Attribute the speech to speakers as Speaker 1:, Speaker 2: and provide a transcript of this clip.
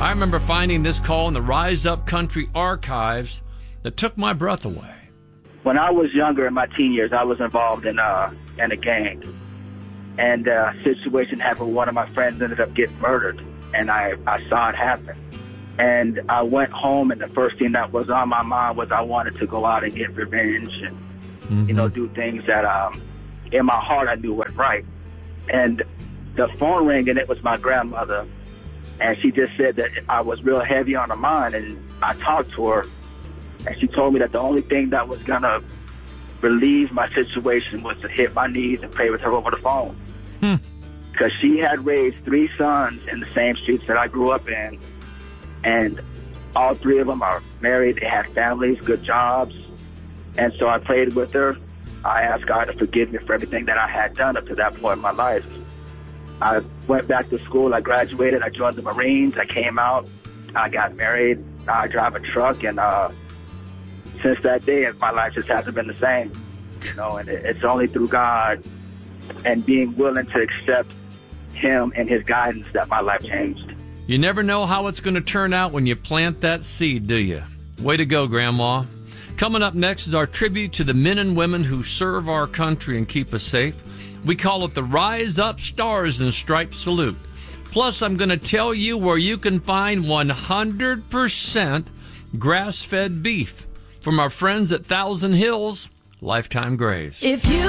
Speaker 1: I remember finding this call in the Rise Up Country archives that took my breath away.
Speaker 2: When I was younger, in my teen years, I was involved in a gang. And a situation happened. One of my friends ended up getting murdered, and I saw it happen. And I went home, and the first thing that was on my mind was I wanted to go out and get revenge and, do things that in my heart I knew were right. And the phone rang, and it was my grandmother. And she just said that I was real heavy on her mind, and I talked to her, and she told me that the only thing that was going to relieve my situation was to hit my knees and pray with her over the phone. Because she had raised 3 sons in the same streets that I grew up in, and all 3 of them are married, they had families, good jobs. And so I prayed with her. I asked God to forgive me for everything that I had done up to that point in my life. I went back to school, I graduated, I joined the Marines, I came out, I got married, I drive a truck, and since that day, my life just hasn't been the same. And it's only through God and being willing to accept Him and His guidance that my life changed.
Speaker 1: You never know how it's going to turn out when you plant that seed, do you? Way to go, Grandma. Coming up next is our tribute to the men and women who serve our country and keep us safe. We call it the Rise Up Stars and Stripes Salute. Plus, I'm going to tell you where you can find 100% grass-fed beef from our friends at Thousand Hills Lifetime Graves.
Speaker 3: If you